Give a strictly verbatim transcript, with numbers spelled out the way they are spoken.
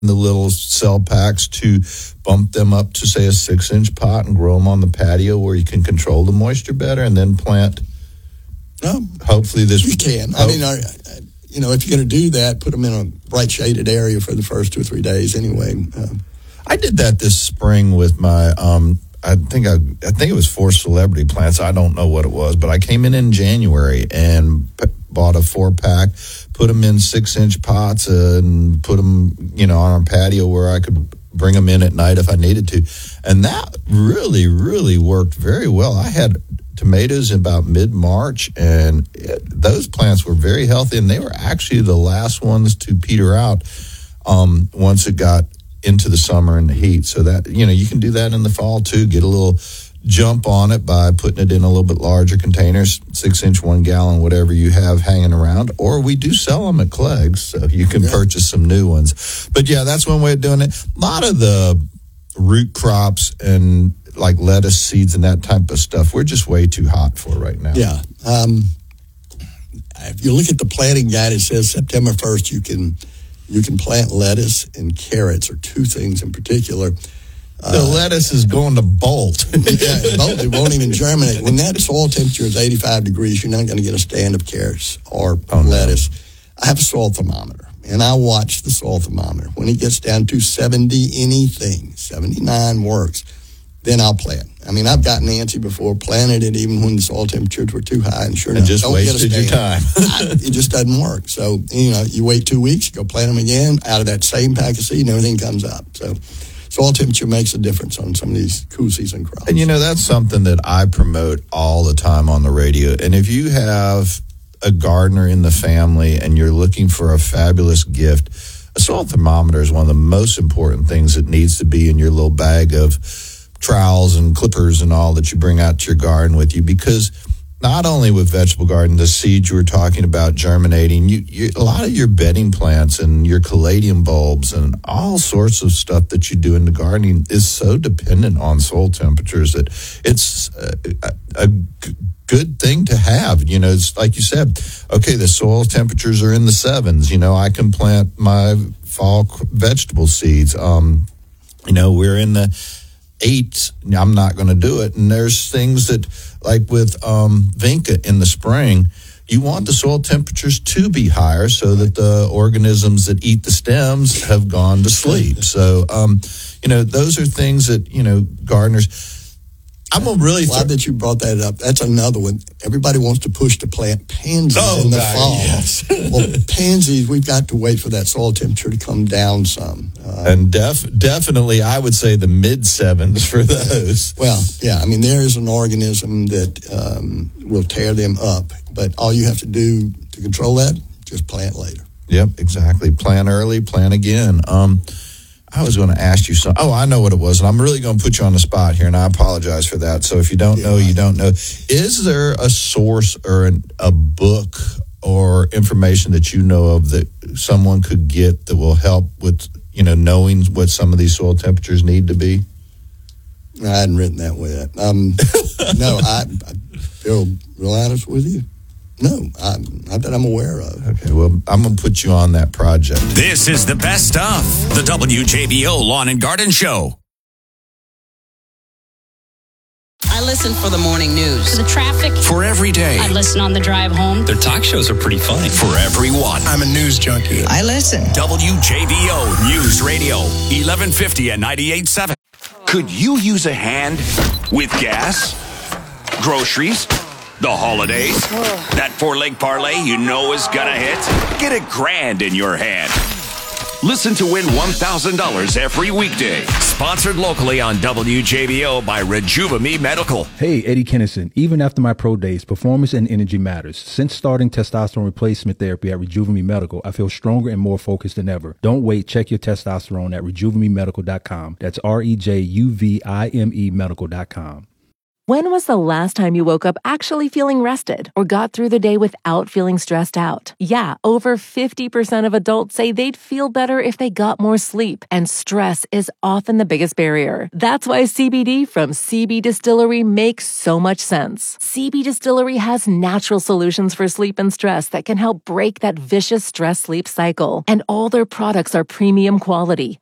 the little cell packs to bump them up to, say, a six-inch pot and grow them on the patio where you can control the moisture better and then plant? No, hopefully this... You can. Hope, I mean, I, I, you know, if you're going to do that, put them in a bright shaded area for the first two or three days anyway. Um, I did that this spring with my... Um, I think I, I think it was four celebrity plants. I don't know what it was, but I came in in January and p- bought a four pack, put them in six inch pots, uh, and put them, you know, on our patio where I could bring them in at night if I needed to, and that really, really worked very well. I had tomatoes in about mid March, and it, those plants were very healthy, and they were actually the last ones to peter out um, once it got into the summer and the heat. So that, you know, you can do that in the fall too. Get a little jump on it by putting it in a little bit larger containers, six inch, one gallon, whatever you have hanging around. Or we do sell them at Clegg's, so you can yeah. purchase some new ones. But yeah, that's one way of doing it. A lot of the root crops and like lettuce seeds and that type of stuff, we're just way too hot for right now. Yeah. Um, if you look at the planting guide, it says September first you can You can plant lettuce and carrots, are two things in particular. The uh, lettuce is going to bolt. yeah, bolt. It won't even germinate. When that soil temperature is eighty-five degrees, you're not going to get a stand of carrots or oh, lettuce. No. I have a soil thermometer, and I watch the soil thermometer. When it gets down to seventy anything, seventy-nine works, then I'll plant. I mean, I've gotten antsy before, planted it even when the soil temperatures were too high, and sure enough, just don't wasted get a your time. I, it just doesn't work. So, you know, you wait two weeks, you go plant them again, out of that same pack of seed, and everything comes up. So, soil temperature makes a difference on some of these cool season crops. And, you know, that's something that I promote all the time on the radio. And if you have a gardener in the family and you're looking for a fabulous gift, a soil thermometer is one of the most important things that needs to be in your little bag of trowels and clippers and all that you bring out to your garden with you, because not only with vegetable garden, the seeds you were talking about germinating, you, you a lot of your bedding plants and your caladium bulbs and all sorts of stuff that you do in the gardening is so dependent on soil temperatures that it's a, a, a good thing to have. You know, it's like you said, okay, the soil temperatures are in the sevens. You know, I can plant my fall vegetable seeds. Um, you know, we're in the eight, I'm not going to do it. And there's things that, like with um, Vinca in the spring, you want the soil temperatures to be higher so that the organisms that eat the stems have gone to sleep. So, um, you know, those are things that, you know, gardeners... I'm gonna really glad th- that you brought that up. That's another one. Everybody wants to push to plant pansies oh, in the God, fall. Yes. Well, pansies, we've got to wait for that soil temperature to come down some. Uh, and def- definitely, I would say the mid sevens for those. Well, yeah, I mean, there is an organism that um, will tear them up, but all you have to do to control that, just plant later. Yep, exactly. Plant early, plant again. Um, I was going to ask you something. Oh, I know what it was, and I'm really going to put you on the spot here, and I apologize for that. So if you don't yeah, know, you don't know. Is there a source or an, a book or information that you know of that someone could get that will help with, you know, knowing what some of these soil temperatures need to be? I hadn't written that way. Um, no, I, I feel real honest with you. No, I, not that I'm aware of. Okay, well, I'm going to put you on that project. This is the best stuff. The W J B O Lawn and Garden Show. I listen for the morning news. For the traffic. For every day. I listen on the drive home. Their talk shows are pretty funny. For everyone. I'm a news junkie. I listen. W J B O News Radio, eleven fifty and ninety-eight point seven. Could you use a hand with gas, groceries, the holidays? That four-leg parlay you know is gonna hit? Get a grand in your hand. Listen to win one thousand dollars every weekday. Sponsored locally on W J B O by Rejuvame Medical. Hey, Eddie Kennison. Even after my pro days, performance and energy matters. Since starting testosterone replacement therapy at Rejuvame Medical, I feel stronger and more focused than ever. Don't wait. Check your testosterone at rejuvame medical dot com. That's R E J U V I M E medical dot com. When was the last time you woke up actually feeling rested or got through the day without feeling stressed out? Yeah, over fifty percent of adults say they'd feel better if they got more sleep, and stress is often the biggest barrier. That's why C B D from C B Distillery makes so much sense. C B Distillery has natural solutions for sleep and stress that can help break that vicious stress-sleep cycle, and all their products are premium quality,